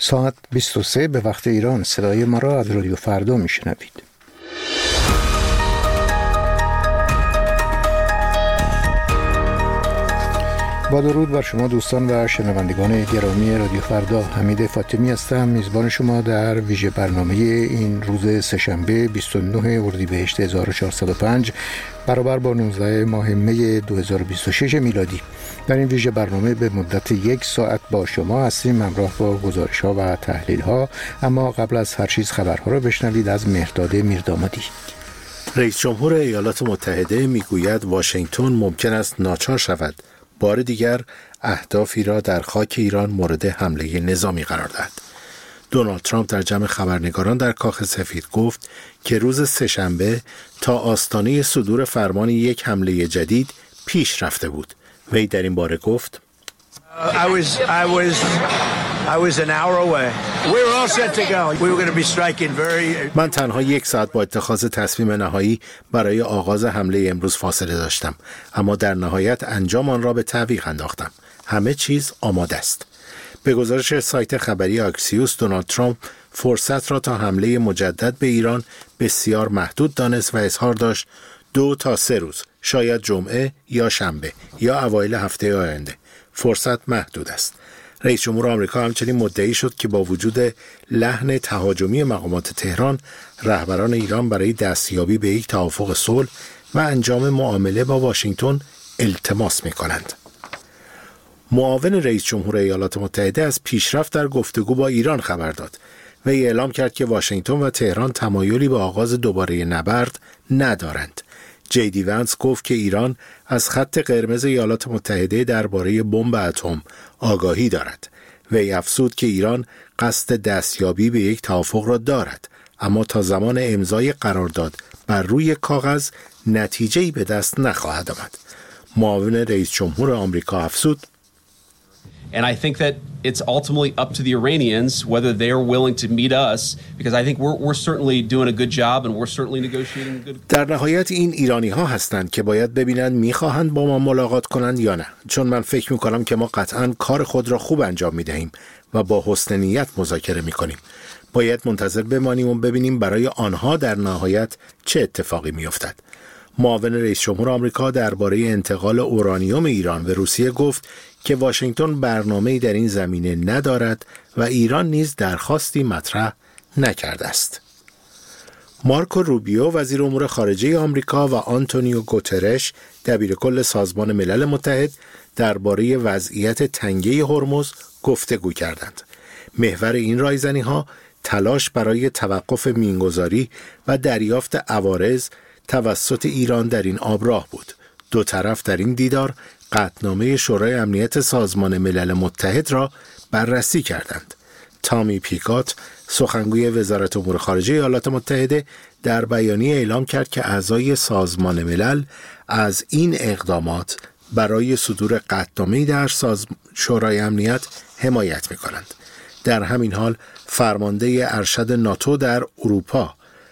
ساعت 23 به وقت ایران. صدای ما را از رادیو فردا میشنوید. با درود بر شما دوستان و شنوندگان گرامی رادیو فردا، حمید فاطمی هستم، میزبان شما در ویژه برنامه این روز سه‌شنبه 29 اردیبهشت 1405 برابر با 19 ماه می 2026 میلادی. در این ویژه برنامه به مدت 1 ساعت با شما هستیم، همراه با گزارش‌ها و تحلیل‌ها. اما قبل از هر چیز خبرها را بشنوید از مهرداد میردامادی. رئیس جمهور ایالات متحده میگوید واشنگتن ممکن است ناچار شود بار دیگر اهدافی را در خاک ایران مورد حمله نظامی قرار دهد. دونالد ترامپ در جمع خبرنگاران در کاخ سفید گفت که روز سه‌شنبه تا آستانه صدور فرمان یک حمله جدید پیش رفته بود. وی در این باره گفت من تنها 1 ساعت با اتخاذ تصمیم نهایی برای آغاز حمله امروز فاصله داشتم، اما در نهایت انجام آن را به تعویق انداختم. همه چیز آماده است. به گزارش سایت خبری آکسیوس، دونالد ترامپ فرصت را تا حمله مجدد به ایران بسیار محدود دانست و اظهار داشت 2 تا 3 روز، شاید جمعه یا شنبه یا اوایل هفته آینده. فرصت محدود است. رئیس جمهور آمریکا همچنین مدعی شد که با وجود لحن تهاجمی مقامات تهران، رهبران ایران برای دستیابی به یک توافق صلح و انجام معامله با واشنگتن التماس می‌کنند. معاون رئیس جمهور ایالات متحده از پیشرفت در گفتگو با ایران خبر داد و اعلام کرد که واشنگتن و تهران تمایلی به آغاز دوباره نبرد ندارند. جی ونس گفت که ایران از خط قرمز ایالات متحده درباره بمب اتم آگاهی دارد. وی افزود که ایران قصد دستیابی به یک توافق را دارد، اما تا زمان امضای قرارداد بر روی کاغذ نتیجه‌ای به دست نخواهد آمد. معاون رئیس جمهور آمریکا افزود And I think that it's ultimately up to the Iranians whether they're willing to meet us, because I think we're certainly doing a good job and we're certainly negotiating a good. در نهایت این ایرانی ها هستند که باید ببینند میخواهند با ما ملاقات کنند یا نه، چون من فکر میکنم که ما قطعاً کار خود را خوب انجام میدهیم و با حسن نیت مذاکره میکنیم. باید منتظر بمانیم و ببینیم برای آنها در نهایت چه اتفاقی میافتد. معاون رئیس جمهور آمریکا درباره انتقال اورانیوم ایران به روسیه گفت که واشنگتن برنامه‌ای در این زمینه ندارد و ایران نیز درخواستی مطرح نکرده است. مارکو روبیو وزیر امور خارجه آمریکا و آنتونیو گوترش دبیرکل سازمان ملل متحد درباره وضعیت تنگه هرمز گفتگو کردند. محور این رایزنی‌ها تلاش برای توقف مینگذاری و دریافت عوارض توسط ایران در این آبراه بود. دو طرف در این دیدار قطعنامه شورای امنیت سازمان ملل متحد را بررسی کردند. تامی پیکات، سخنگوی وزارت امور خارجه ایالات متحده، در بیانیه اعلام کرد که اعضای سازمان ملل از این اقدامات برای صدور قطعنامه‌ای در شورای امنیت حمایت می‌کنند. در همین حال فرمانده ارشد ناتو در اروپا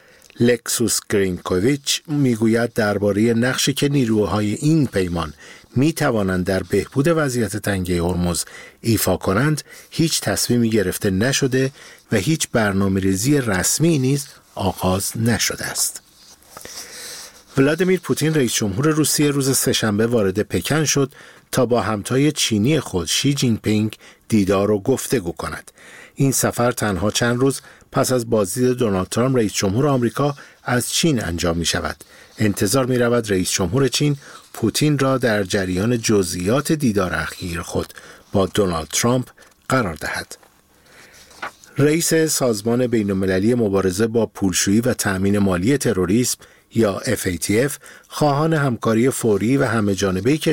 لکسوس گرینکوویچ میگوید درباره نقشی که نیروهای این پیمان می توانند در بهبود وضعیت تنگه هرمز ایفا کنند هیچ تصمیمی گرفته نشده و هیچ برنامه‌ریزی رسمی نیز آغاز نشده است. ولادیمیر پوتین رئیس جمهور روسیه روز سه‌شنبه وارد پکن شد تا با همتای چینی خود شی جین پینگ دیدار و گفتگو کند. این سفر تنها چند روز پس از بازدید دونالد ترامپ رئیس جمهور آمریکا از چین انجام می شود. انتظار می رود رئیس جمهور چین پوتین را در جریان جزئیات دیدار اخیر خود با دونالد ترامپ قرار دهد. رئیس سازمان بین‌المللی مبارزه با پولشویی و تأمین مالی تروریسم یا FATF خواهان همکاری فوری و همه‌جانبه